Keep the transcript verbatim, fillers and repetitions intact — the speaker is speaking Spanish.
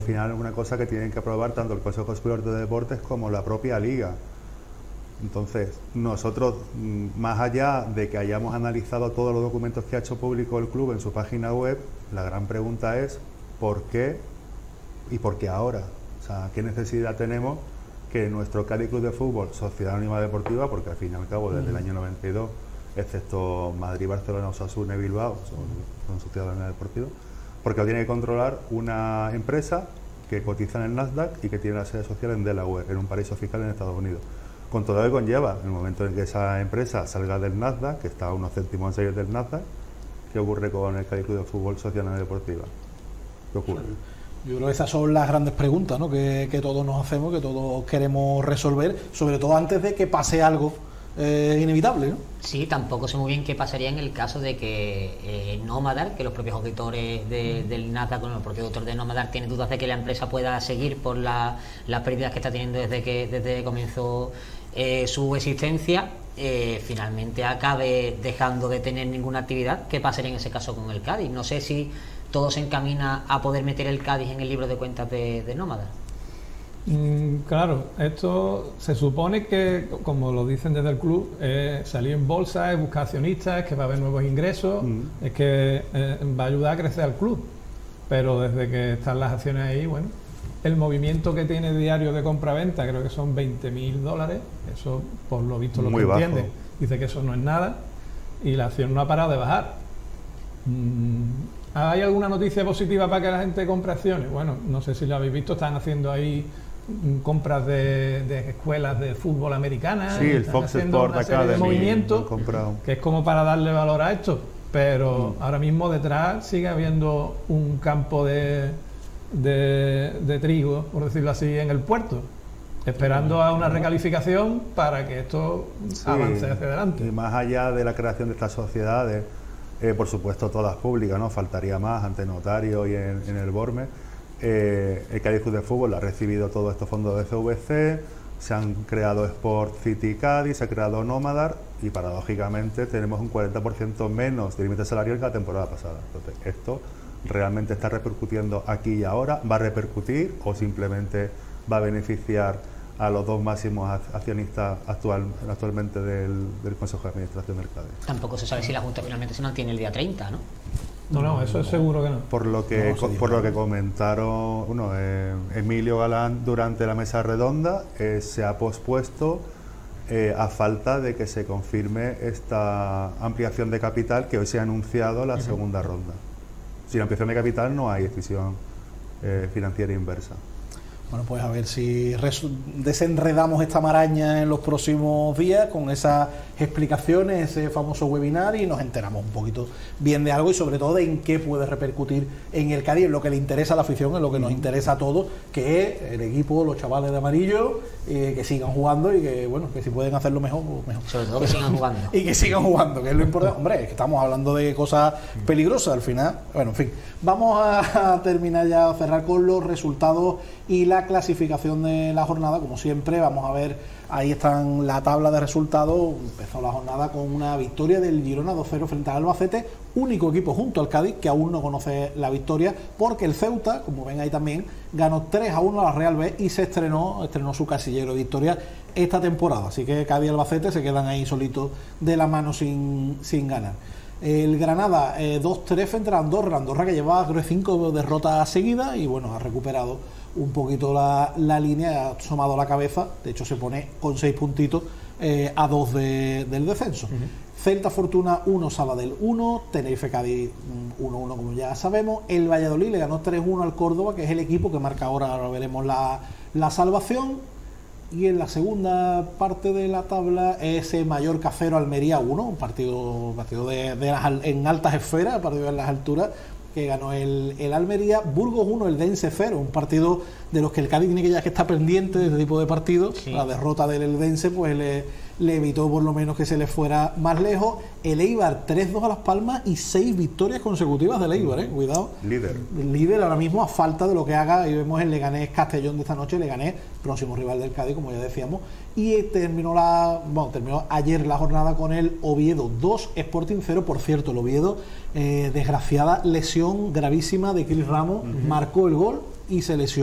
Al final es una cosa que tienen que aprobar tanto el Consejo Superior de Deportes como la propia Liga. Entonces, nosotros, más allá de que hayamos analizado todos los documentos que ha hecho público el club en su página web, la gran pregunta es ¿por qué y por qué ahora? O sea, ¿qué necesidad tenemos que nuestro Cádiz Club de Fútbol, Sociedad Anónima Deportiva, porque al fin y al cabo desde el año noventa y dos, excepto Madrid, Barcelona, Osasuna y Bilbao, son, son Sociedad Anónima Deportiva, porque lo tiene que controlar una empresa que cotiza en el Nasdaq y que tiene la sede social en Delaware, en un paraíso fiscal en Estados Unidos? Con todo lo que conlleva, en el momento en que esa empresa salga del Nasdaq, que está a unos céntimos en serio del Nasdaq, ¿qué ocurre con el Cádiz Club de Fútbol Sociedad Anónima Deportiva? ¿Qué ocurre? Yo creo que esas son las grandes preguntas, ¿no?, que, que todos nos hacemos, que todos queremos resolver, sobre todo antes de que pase algo eh, inevitable, ¿no? Sí, tampoco sé muy bien qué pasaría en el caso de que eh, Nomadar, que los propios auditores de, del Nasdaq, con el propio autor de Nomadar, tienen dudas de que la empresa pueda seguir por la, las pérdidas que está teniendo desde que desde que comenzó eh, su existencia, eh, finalmente acabe dejando de tener ninguna actividad. ¿Qué pasaría en ese caso con el Cádiz? No sé si todo se encamina a poder meter el Cádiz en el libro de cuentas de, de Nomadar. Mm, claro, esto se supone que, como lo dicen desde el club, eh, salir en bolsa, es buscar accionistas, es que va a haber nuevos ingresos, mm. es que eh, va a ayudar a crecer al club. Pero desde que están las acciones ahí, bueno, el movimiento que tiene diario de compra-venta, creo que son veinte mil dólares, eso por lo visto lo Muy que bajo. entiende, dice que eso no es nada, y la acción no ha parado de bajar. Mm, ¿Hay alguna noticia positiva para que la gente compre acciones? Bueno, no sé si lo habéis visto, están haciendo ahí compras de, de escuelas de fútbol americanas. Sí, el Fox Sport Academy, de movimientos, que es como para darle valor a esto, pero mm. ahora mismo detrás sigue habiendo un campo de, de, de trigo, por decirlo así, en el puerto, esperando a una recalificación para que esto sí, avance hacia adelante. Y más allá de la creación de estas sociedades, Eh, por supuesto todas públicas, no faltaría más, ante notario y en, en el Borme, eh, el Cádiz Club de Fútbol ha recibido todos estos fondos de C V C, se han creado Sport City Cádiz, se ha creado Nomadar y paradójicamente tenemos un cuarenta por ciento menos de límite salarial que la temporada pasada. Entonces, esto realmente está repercutiendo aquí y ahora, va a repercutir o simplemente va a beneficiar a los dos máximos accionistas actual, actualmente del, del Consejo de Administración del Cádiz. Tampoco se sabe si la Junta finalmente se mantiene el día treinta, ¿no? No, no, eso es seguro que no. Por lo que, no, por lo que comentaron bueno, eh, Emilio Galán durante la mesa redonda, eh, se ha pospuesto eh, a falta de que se confirme esta ampliación de capital que hoy se ha anunciado la uh-huh. segunda ronda. Sin ampliación de capital no hay decisión eh, financiera inversa. Bueno, pues a ver si desenredamos esta maraña en los próximos días con esas explicaciones, ese famoso webinar, y nos enteramos un poquito bien de algo y sobre todo de en qué puede repercutir en el Cádiz, en lo que le interesa a la afición, en lo que nos interesa a todos, que es el equipo, los chavales de amarillo, eh, que sigan jugando y que, bueno, que si pueden hacerlo mejor, pues mejor. Sobre todo que sigan jugando. Y que sigan jugando, que es lo importante. Hombre, es que estamos hablando de cosas peligrosas al final. Bueno, en fin, vamos a terminar ya, a cerrar con los resultados y la clasificación de la jornada. Como siempre, vamos a ver, ahí están la tabla de resultados. Empezó la jornada con una victoria del Girona dos cero frente al Albacete, único equipo junto al Cádiz que aún no conoce la victoria, porque el Ceuta, como ven ahí también, ganó tres a uno a la Real B y se estrenó estrenó su casillero de victoria esta temporada. Así que Cádiz y Albacete se quedan ahí solitos de la mano sin, sin ganar. El Granada eh, dos tres frente a Andorra, Andorra que llevaba creo cinco derrotas seguidas y bueno, ha recuperado un poquito la, la línea, ha asomado la cabeza, de hecho se pone con seis puntitos eh, a dos de, del descenso. Uh-huh. Celta Fortuna uno, Sabadell uno, Tenerife Cádiz uno uno como ya sabemos. El Valladolid le ganó tres uno al Córdoba, que es el equipo que marca ahora, ahora veremos la, la salvación. Y en la segunda parte de la tabla es Mallorca cero, Almería uno, un partido, partido de, de las, en altas esferas, partido en las alturas, que ganó el, el Almería. Burgos uno, el Dense cero, un partido de los que el Cádiz tiene que ya que estar pendiente de este tipo de partidos. Sí. La derrota del Eldense pues le, le evitó por lo menos que se le fuera más lejos. El Eibar tres dos a Las Palmas y seis victorias consecutivas del Eibar, eh, cuidado. Líder. El líder ahora mismo, a falta de lo que haga, y vemos el Leganés Castellón de esta noche, Leganés, próximo rival del Cádiz, como ya decíamos. Y terminó la bueno terminó ayer la jornada con el Oviedo dos, Sporting cero. Por cierto, el Oviedo, eh, desgraciada lesión gravísima de Chris Ramos, uh-huh. marcó el gol y se lesionó